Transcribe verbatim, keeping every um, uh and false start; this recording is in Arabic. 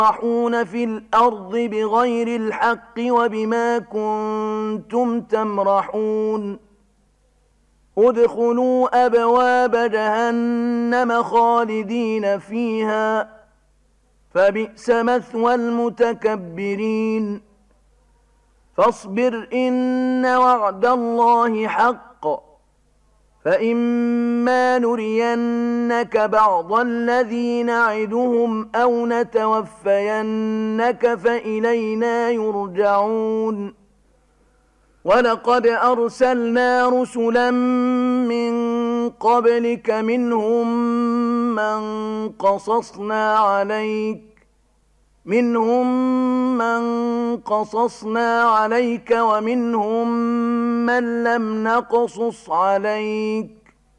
تمرحون في الأرض بغير الحق وبما كنتم تمرحون ادخلوا أبواب جهنم خالدين فيها فبئس مثوى المتكبرين فاصبر إن وعد الله حق فإما نرينك بعض الذي نعدهم أو نتوفينك فإلينا يرجعون ولقد أرسلنا رسلا من قبلك منهم من قصصنا عليك منهم من قصصنا عليك ومنهم من لم نقصص عليك